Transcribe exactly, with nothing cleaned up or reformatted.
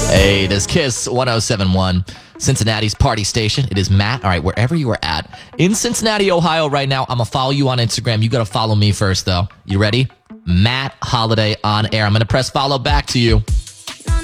Hey, this Kiss one oh seven point one, Cincinnati's party station. It is Matt. All right, wherever you are at. In Cincinnati, Ohio right now, I'm going to follow you on Instagram. You got to follow me first, though. You ready? Matt Holiday on air. I'm going to press follow back to you.